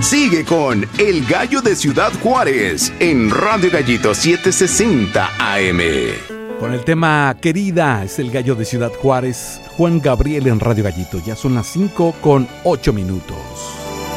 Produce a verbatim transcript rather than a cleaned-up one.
Sigue con El Gallo de Ciudad Juárez en Radio Gallito setecientos sesenta A M. Con el tema Querida es El Gallo de Ciudad Juárez, Juan Gabriel en Radio Gallito. Ya son las cinco con ocho minutos.